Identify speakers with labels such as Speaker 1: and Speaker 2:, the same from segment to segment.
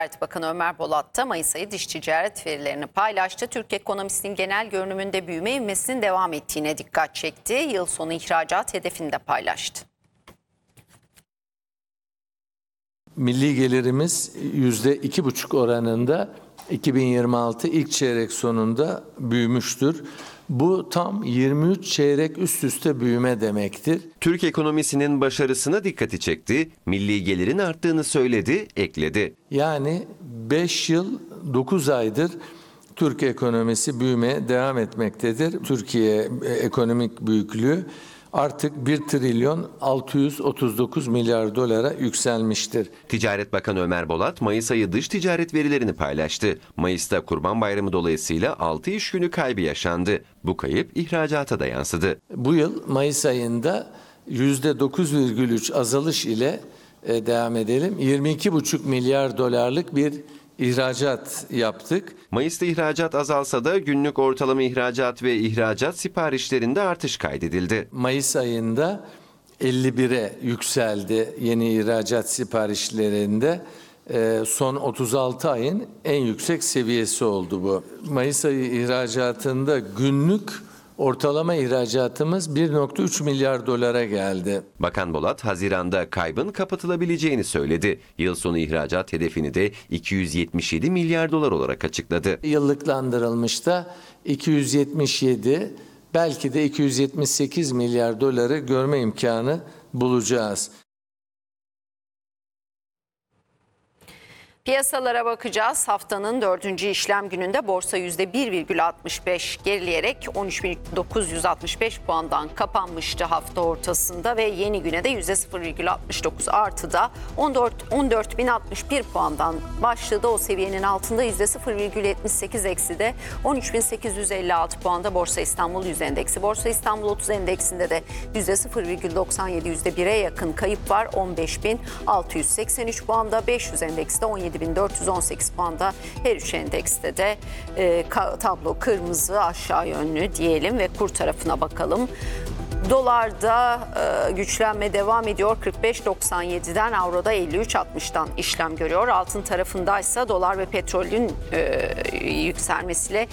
Speaker 1: Ticaret Bakanı Ömer Bolat da Mayıs ayı dış ticaret verilerini paylaştı. Türk ekonomisinin genel görünümünde büyüme ivmesinin devam ettiğine dikkat çekti. Yıl sonu ihracat hedefini de paylaştı.
Speaker 2: Milli gelirimiz %2,5 oranında 2026 ilk çeyrek sonunda büyümüştür. Bu tam 23 çeyrek üst üste büyüme demektir.
Speaker 3: Türk ekonomisinin başarısına dikkati çekti, milli gelirin arttığını söyledi, ekledi.
Speaker 2: Yani 5 yıl 9 aydır Türk ekonomisi büyümeye devam etmektedir. Türkiye ekonomik büyüklüğü artık 1 trilyon 639 milyar dolara yükselmiştir.
Speaker 3: Ticaret Bakanı Ömer Bolat, Mayıs ayı dış ticaret verilerini paylaştı. Mayıs'ta Kurban Bayramı dolayısıyla 6 iş günü kaybı yaşandı. Bu kayıp ihracata da yansıdı.
Speaker 2: Bu yıl Mayıs ayında %9,3 azalış ile devam edelim. 22,5 milyar dolarlık bir ihracat yaptık.
Speaker 3: Mayıs'ta ihracat azalsa da günlük ortalama ihracat ve ihracat siparişlerinde artış kaydedildi.
Speaker 2: Mayıs ayında 51'e yükseldi yeni ihracat siparişlerinde. Son 36 ayın en yüksek seviyesi oldu bu. Mayıs ayı ihracatında günlük ortalama ihracatımız 1,3 milyar dolara geldi.
Speaker 3: Bakan Bolat, Haziran'da kaybın kapatılabileceğini söyledi. Yıl sonu ihracat hedefini de 277 milyar dolar olarak açıkladı.
Speaker 2: Yıllıklandırılmışta 277, belki de 278 milyar doları görme imkanı bulacağız.
Speaker 1: Piyasalara bakacağız. Haftanın 4. işlem gününde borsa %1,65 gerileyerek 13.965 puandan kapanmıştı hafta ortasında ve yeni güne de %0,69 artıda 14.061 puandan başladı. O seviyenin altında %0,78 ekside 13.856 puanda Borsa İstanbul Yüz Endeksi. Borsa İstanbul 30 Endeksinde de %0,97 %1'e yakın kayıp var. 15.683 puanda. 500 Endeks'te 17.418 puanda. Her üç endekste de tablo kırmızı aşağı yönlü diyelim ve kur tarafına bakalım. Dolarda güçlenme devam ediyor. 45.97'den, avroda 53.60'dan işlem görüyor. Altın tarafındaysa dolar ve petrolün yükselmesiyle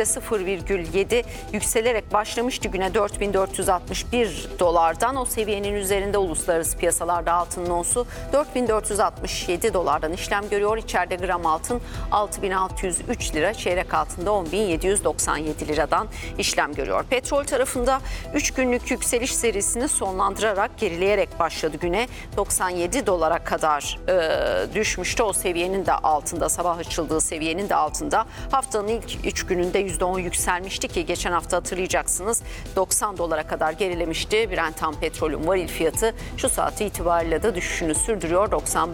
Speaker 1: %0,7 yükselerek başlamıştı güne 4.461 dolardan. O seviyenin üzerinde uluslararası piyasalarda altının onsu 4.467 dolardan işlem görüyor. İçeride gram altın 6.603 lira, çeyrek altında 10.797 liradan işlem görüyor. Petrol tarafında 3 günlük yükseliş serisini sonlandırarak gerileyerek başladı güne. 97 dolara kadar düşmüştü. O seviyenin de altında, sabah açıldığı seviyenin de altında. Haftanın ilk 3 gününde %10 yükselmişti ki geçen hafta hatırlayacaksınız 90 dolara kadar gerilemişti. Brent ham petrolün varil fiyatı şu saat itibariyle de düşüşünü sürdürüyor.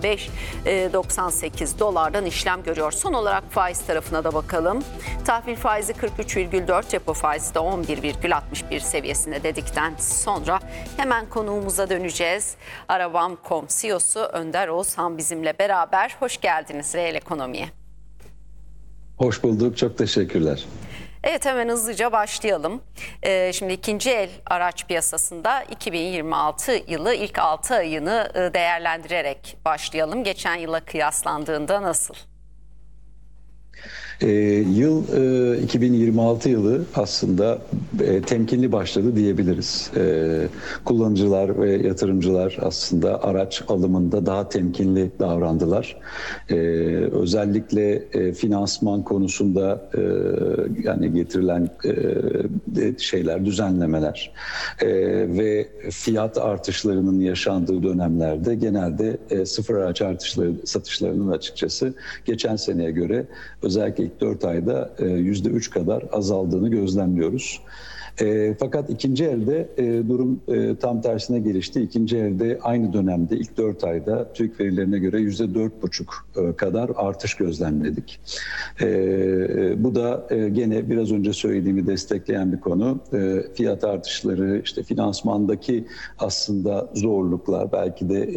Speaker 1: 95-98 dolardan işlem görüyor. Son olarak faiz tarafına da bakalım. Tahvil faizi 43,4, repo faizi de 11,61 seviyesinde dedikten sonra hemen konuğumuza döneceğiz. Arabam.com CEO'su Önder Oğuzhan bizimle beraber. Hoş geldiniz Reel Ekonomi'ye.
Speaker 4: Hoş bulduk, çok teşekkürler.
Speaker 1: Evet, hemen hızlıca başlayalım. Şimdi ikinci el araç piyasasında 2026 yılı ilk 6 ayını değerlendirerek başlayalım. Geçen yıla kıyaslandığında nasıl?
Speaker 4: Yıl 2026 yılı aslında temkinli başladı diyebiliriz. Kullanıcılar ve yatırımcılar aslında araç alımında daha temkinli davrandılar. Özellikle finansman konusunda yani getirilen düzenlemeler ve fiyat artışlarının yaşandığı dönemlerde genelde sıfır araç satışlarının açıkçası geçen seneye göre özellikle ilk 4 ayda %3 kadar azaldığını gözlemliyoruz. Fakat ikinci elde durum tam tersine gelişti. İkinci elde aynı dönemde ilk 4 ayda TÜİK verilerine göre %4,5 kadar artış gözlemledik. Bu da gene biraz önce söylediğimi destekleyen bir konu. Fiyat artışları, işte finansmandaki aslında zorluklar, belki de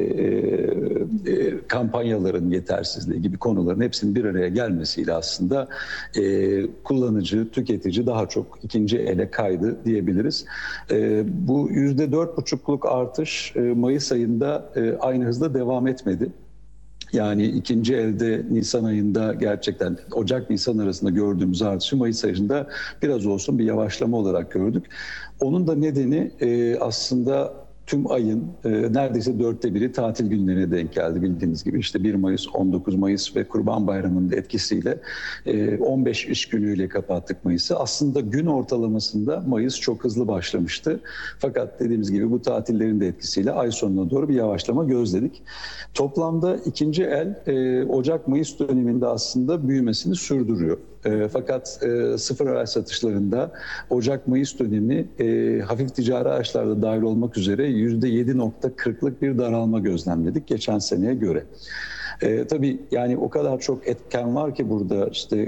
Speaker 4: kampanyaların yetersizliği gibi konuların hepsinin bir araya gelmesiyle aslında kullanıcı, tüketici daha çok ikinci ele kaydı diyebiliriz. Bu %4,5'luk artış Mayıs ayında aynı hızda devam etmedi. Yani ikinci elde Nisan ayında gerçekten Ocak-Nisan arasında gördüğümüz artışı Mayıs ayında biraz olsun bir yavaşlama olarak gördük. Onun da nedeni aslında tüm ayın neredeyse 1/4'ü tatil günlerine denk geldi bildiğiniz gibi. İşte 1 Mayıs, 19 Mayıs ve Kurban Bayramı'nın da etkisiyle 15 iş günüyle kapattık Mayıs'ı. Aslında gün ortalamasında Mayıs çok hızlı başlamıştı. Fakat dediğimiz gibi bu tatillerin de etkisiyle ay sonuna doğru bir yavaşlama gözledik. Toplamda ikinci el Ocak-Mayıs döneminde aslında büyümesini sürdürüyor. Fakat sıfır araç satışlarında Ocak-Mayıs dönemi hafif ticari araçlarda dahil olmak üzere %7,40'lık bir daralma gözlemledik geçen seneye göre. Tabii yani o kadar çok etken var ki burada işte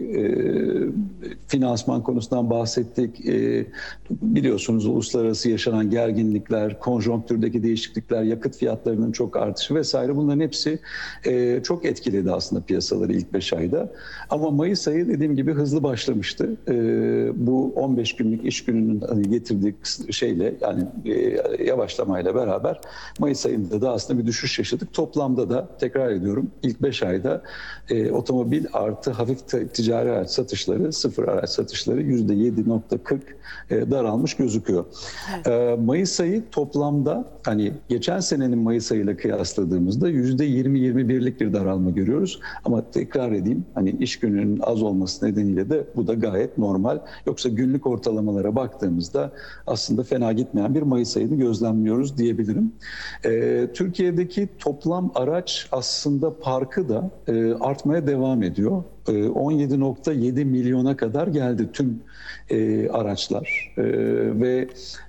Speaker 4: finansman konusundan bahsettik. Biliyorsunuz uluslararası yaşanan gerginlikler, konjonktürdeki değişiklikler, yakıt fiyatlarının çok artışı vesaire bunların hepsi çok etkiledi aslında piyasaları ilk 5 ayda. Ama Mayıs ayı dediğim gibi hızlı başlamıştı. Bu 15 günlük iş gününün hani getirdiği şeyle yani yavaşlamayla beraber Mayıs ayında da aslında bir düşüş yaşadık. Toplamda da tekrar ediyorum ilk 5 ayda otomobil artı hafif ticari araç satışları, sıfır araç satışları %7,40 daralmış gözüküyor. Evet. Mayıs ayı toplamda hani geçen senenin Mayıs ayıyla kıyasladığımızda %20-21'lik bir daralma görüyoruz. Ama tekrar edeyim hani iş gününün az olması nedeniyle de bu da gayet normal. Yoksa günlük ortalamalara baktığımızda aslında fena gitmeyen bir Mayıs ayını gözlemliyoruz diyebilirim. Türkiye'deki toplam araç aslında parkı da artmaya devam ediyor. 17,7 milyona kadar geldi tüm araçlar ve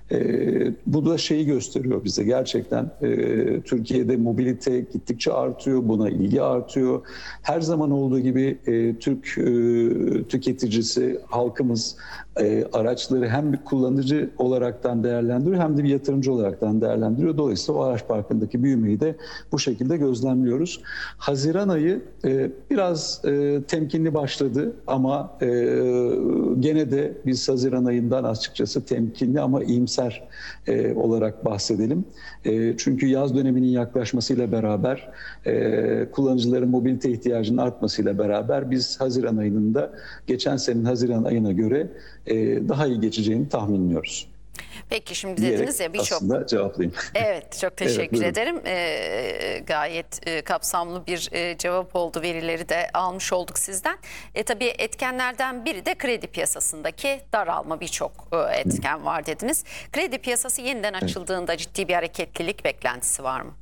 Speaker 4: bu da şeyi gösteriyor bize gerçekten Türkiye'de mobilite gittikçe artıyor, buna ilgi artıyor. Her zaman olduğu gibi Türk tüketicisi, halkımız araçları hem bir kullanıcı olaraktan değerlendiriyor hem de bir yatırımcı olaraktan değerlendiriyor. Dolayısıyla o araç parkındaki büyümeyi de bu şekilde gözlemliyoruz. Haziran ayı biraz temkinli başladı ama gene de biz Haziran ayından açıkçası temkinli ama iyimser olarak bahsedelim. Çünkü yaz döneminin yaklaşmasıyla beraber kullanıcıların mobilite ihtiyacının artmasıyla beraber biz Haziran ayının da geçen senenin Haziran ayına göre daha iyi geçeceğini tahminliyoruz.
Speaker 1: Peki şimdi dediniz ya birçok...
Speaker 4: Aslında cevaplayayım.
Speaker 1: Evet çok teşekkür
Speaker 4: Evet,
Speaker 1: ederim. Gayet kapsamlı bir cevap oldu. Verileri de almış olduk sizden. Tabii etkenlerden biri de kredi piyasasındaki daralma birçok etken var dediniz. Kredi piyasası yeniden açıldığında ciddi bir hareketlilik beklentisi var mı?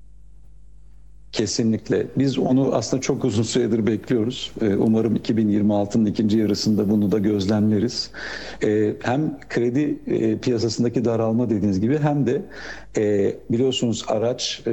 Speaker 4: Kesinlikle. Biz onu aslında çok uzun süredir bekliyoruz. Umarım 2026'nın ikinci yarısında bunu da gözlemleriz. Hem kredi piyasasındaki daralma dediğiniz gibi hem de biliyorsunuz araç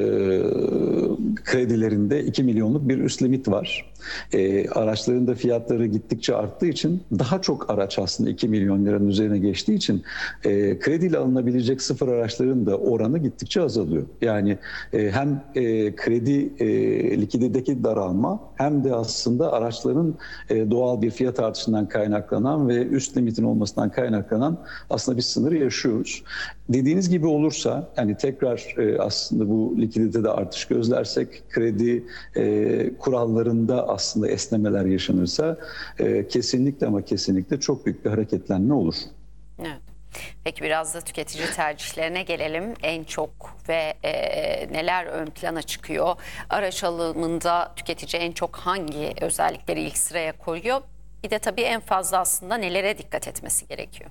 Speaker 4: kredilerinde 2 milyonluk bir üst limit var. Araçların da fiyatları gittikçe arttığı için daha çok araç aslında 2 milyon liranın üzerine geçtiği için krediyle alınabilecek sıfır araçların da oranı gittikçe azalıyor. Yani hem kredi likiditedeki daralma hem de aslında araçların doğal bir fiyat artışından kaynaklanan ve üst limitin olmasından kaynaklanan aslında bir sınırı yaşıyoruz. Dediğiniz gibi olursa yani tekrar aslında bu likiditede artış gözlersek kredi kurallarında aslında esnemeler yaşanırsa kesinlikle ama kesinlikle çok büyük bir hareketlenme olur.
Speaker 1: Evet. Peki biraz da tüketici tercihlerine gelelim. En çok ve neler ön plana çıkıyor? Araç alımında tüketici en çok hangi özellikleri ilk sıraya koyuyor? Bir de tabii en fazla aslında nelere dikkat etmesi gerekiyor?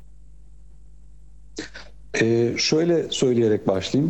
Speaker 4: Şöyle söyleyerek başlayayım.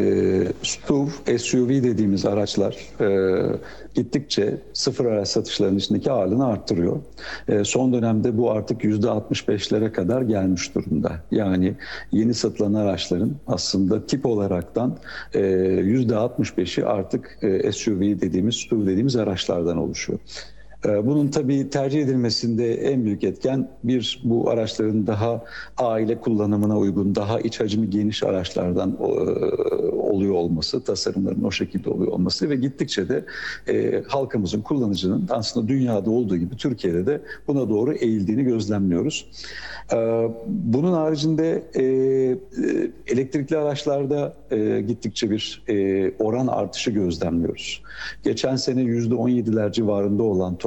Speaker 4: SUV dediğimiz araçlar gittikçe sıfır araç satışlarının içindeki ağırlığını arttırıyor. Son dönemde bu artık %65'lere kadar gelmiş durumda. Yani yeni satılan araçların aslında tip olaraktan %65'i artık SUV dediğimiz, SUV dediğimiz araçlardan oluşuyor. Bunun tabii tercih edilmesinde en büyük etken bu araçların daha aile kullanımına uygun, daha iç hacmi geniş araçlardan oluyor olması, tasarımların o şekilde oluyor olması ve gittikçe de halkımızın, kullanıcının aslında dünyada olduğu gibi Türkiye'de de buna doğru eğildiğini gözlemliyoruz. Bunun haricinde elektrikli araçlarda gittikçe bir oran artışı gözlemliyoruz. Geçen sene %17'ler civarında olan